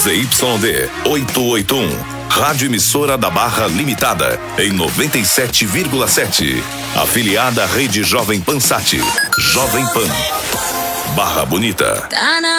ZYD 881, Rádio Emissora da Barra Limitada, em 97,7. Afiliada à Rede Jovem Pan Sat. Jovem Pan. Barra Bonita.